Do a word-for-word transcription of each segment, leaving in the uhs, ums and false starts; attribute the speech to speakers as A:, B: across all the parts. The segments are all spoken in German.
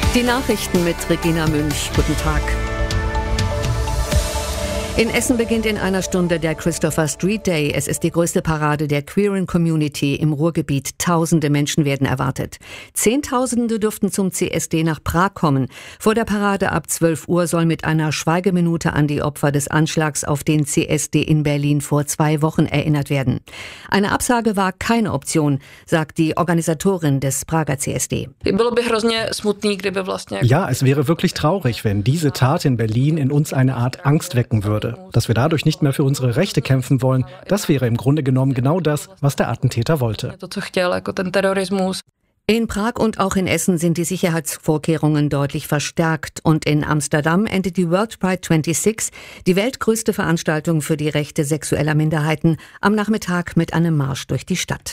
A: Die Nachrichten mit Regina Münch. Guten Tag. In Essen beginnt in einer Stunde der Christopher Street Day. Es ist die größte Parade der queeren Community im Ruhrgebiet. Tausende Menschen werden erwartet. Zehntausende dürften zum C S D nach Prag kommen. Vor der Parade ab zwölf Uhr soll mit einer Schweigeminute an die Opfer des Anschlags auf den C S D in Berlin vor zwei Wochen erinnert werden. Eine Absage war keine Option, sagt die Organisatorin des Prager C S D.
B: Ja, es wäre wirklich traurig, wenn diese Tat in Berlin in uns eine Art Angst wecken würde. Dass wir dadurch nicht mehr für unsere Rechte kämpfen wollen, das wäre im Grunde genommen genau das, was der Attentäter wollte.
A: In Prag und auch in Essen sind die Sicherheitsvorkehrungen deutlich verstärkt. Und in Amsterdam endet die World Pride sechsundzwanzig, die weltgrößte Veranstaltung für die Rechte sexueller Minderheiten, am Nachmittag mit einem Marsch durch die Stadt.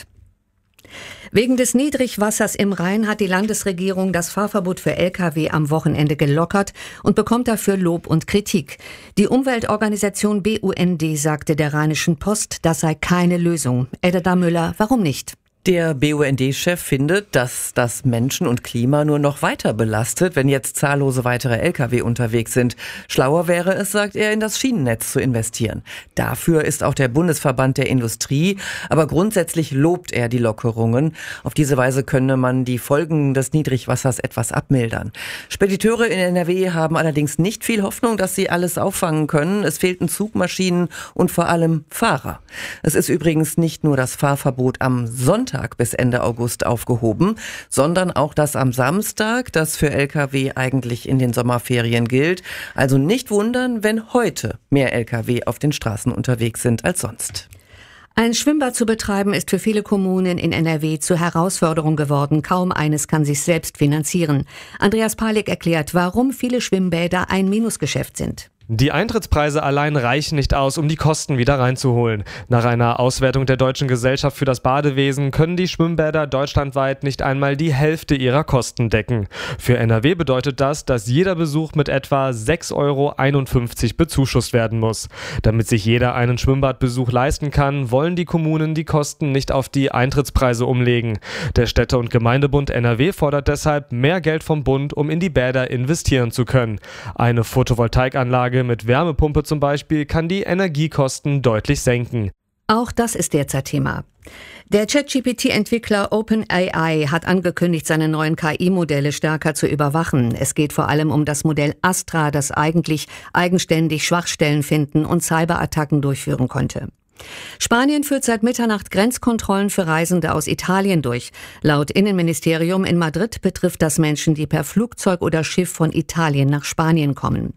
A: Wegen des Niedrigwassers im Rhein hat die Landesregierung das Fahrverbot für L K W am Wochenende gelockert und bekommt dafür Lob und Kritik. Die Umweltorganisation B U N D sagte der Rheinischen Post, das sei keine Lösung. Edda Müller, warum nicht?
C: Der B U N D-Chef findet, dass das Menschen und Klima nur noch weiter belastet, wenn jetzt zahllose weitere L K W unterwegs sind. Schlauer wäre es, sagt er, in das Schienennetz zu investieren. Dafür ist auch der Bundesverband der Industrie, aber grundsätzlich lobt er die Lockerungen. Auf diese Weise könne man die Folgen des Niedrigwassers etwas abmildern. Spediteure in N R W haben allerdings nicht viel Hoffnung, dass sie alles auffangen können. Es fehlten Zugmaschinen und vor allem Fahrer. Es ist übrigens nicht nur das Fahrverbot am Sonntag bis Ende August aufgehoben, sondern auch das am Samstag, das für L K W eigentlich in den Sommerferien gilt. Also nicht wundern, wenn heute mehr L K W auf den Straßen unterwegs sind als sonst.
A: Ein Schwimmbad zu betreiben ist für viele Kommunen in N R W zur Herausforderung geworden. Kaum eines kann sich selbst finanzieren. Andreas Palik erklärt, warum viele Schwimmbäder ein Minusgeschäft sind.
D: Die Eintrittspreise allein reichen nicht aus, um die Kosten wieder reinzuholen. Nach einer Auswertung der Deutschen Gesellschaft für das Badewesen können die Schwimmbäder deutschlandweit nicht einmal die Hälfte ihrer Kosten decken. Für N R W bedeutet das, dass jeder Besuch mit etwa sechs Euro einundfünfzig bezuschusst werden muss. Damit sich jeder einen Schwimmbadbesuch leisten kann, wollen die Kommunen die Kosten nicht auf die Eintrittspreise umlegen. Der Städte- und Gemeindebund N R W fordert deshalb mehr Geld vom Bund, um in die Bäder investieren zu können. Eine Photovoltaikanlage mit Wärmepumpe zum Beispiel kann die Energiekosten deutlich senken.
A: Auch das ist derzeit Thema. Der Chat-G P T-Entwickler OpenAI hat angekündigt, seine neuen K I-Modelle stärker zu überwachen. Es geht vor allem um das Modell Astra, das eigentlich eigenständig Schwachstellen finden und Cyberattacken durchführen konnte. Spanien führt seit Mitternacht Grenzkontrollen für Reisende aus Italien durch. Laut Innenministerium in Madrid betrifft das Menschen, die per Flugzeug oder Schiff von Italien nach Spanien kommen.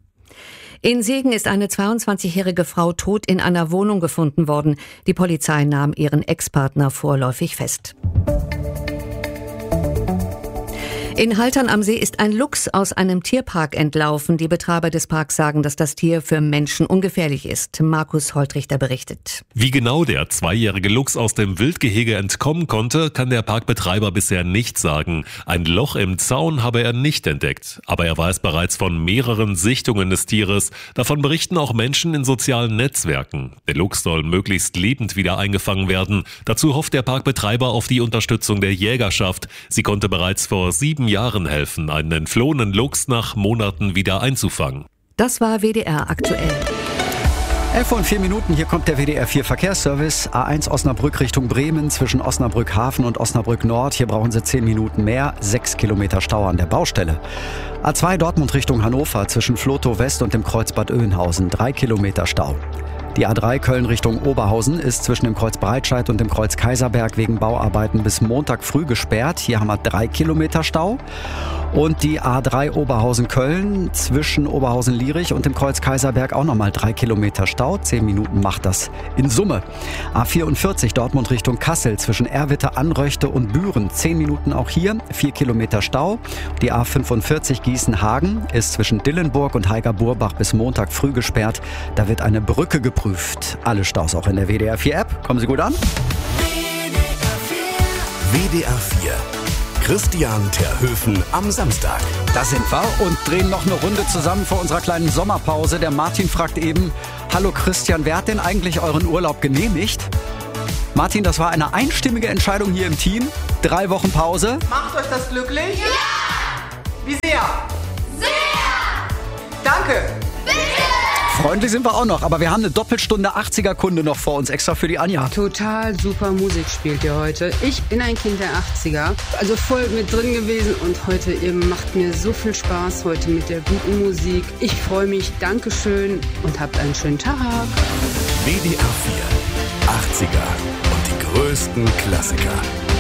A: In Segen ist eine zweiundzwanzigjährige Frau tot in einer Wohnung gefunden worden. Die Polizei nahm ihren Ex-Partner vorläufig fest. In Haltern am See ist ein Luchs aus einem Tierpark entlaufen. Die Betreiber des Parks sagen, dass das Tier für Menschen ungefährlich ist. Markus Holtrichter berichtet.
E: Wie genau der zweijährige Luchs aus dem Wildgehege entkommen konnte, kann der Parkbetreiber bisher nicht sagen. Ein Loch im Zaun habe er nicht entdeckt. Aber er weiß bereits von mehreren Sichtungen des Tieres. Davon berichten auch Menschen in sozialen Netzwerken. Der Luchs soll möglichst lebend wieder eingefangen werden. Dazu hofft der Parkbetreiber auf die Unterstützung der Jägerschaft. Sie konnte bereits vor sieben Jahren helfen, einen entflohenen Luchs nach Monaten wieder einzufangen.
A: Das war W D R aktuell.
F: elf und vier Minuten, hier kommt der W D R vier Verkehrsservice. A eins Osnabrück Richtung Bremen zwischen Osnabrück Hafen und Osnabrück Nord. Hier brauchen Sie zehn Minuten mehr, sechs Kilometer Stau an der Baustelle. A zwei Dortmund Richtung Hannover zwischen Flotow West und dem Kreuz Bad Oeynhausen, drei Kilometer Stau. Die A drei Köln Richtung Oberhausen ist zwischen dem Kreuz Breitscheid und dem Kreuz Kaiserberg wegen Bauarbeiten bis Montag früh gesperrt. Hier haben wir drei Kilometer Stau. Und die A drei Oberhausen-Köln zwischen Oberhausen-Lierich und dem Kreuz Kaiserberg auch nochmal drei Kilometer Stau. Zehn Minuten macht das in Summe. A vierundvierzig Dortmund Richtung Kassel zwischen Erwitte, Anröchte und Büren. Zehn Minuten auch hier, vier Kilometer Stau. Die A fünfundvierzig Gießen-Hagen ist zwischen Dillenburg und Heiger-Burbach bis Montag früh gesperrt. Da wird eine Brücke geprüft. Alle Staus auch in der W D R vier App. Kommen Sie gut an.
G: W D R vier. Christian Terhöfen am Samstag.
F: Da sind wir und drehen noch eine Runde zusammen vor unserer kleinen Sommerpause. Der Martin fragt eben, hallo Christian, wer hat denn eigentlich euren Urlaub genehmigt? Martin, das war eine einstimmige Entscheidung hier im Team. Drei Wochen Pause.
H: Macht euch das glücklich? Ja! Wie sehr?
I: Sehr!
H: Danke!
I: Bitte!
F: Freundlich sind wir auch noch, aber wir haben eine Doppelstunde achtziger-Kunde noch vor uns, extra für die Anja.
J: Total super Musik spielt ihr heute. Ich bin ein Kind der achtziger, also voll mit drin gewesen und heute, ihr macht mir so viel Spaß heute mit der guten Musik. Ich freue mich, Dankeschön und habt einen schönen Tag.
G: W D R vier, achtziger und die größten Klassiker.